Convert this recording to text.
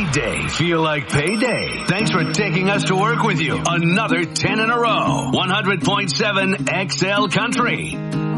day feel like payday? Thanks for taking us to work with you. Another 10 in a row. 100.7 XL Country.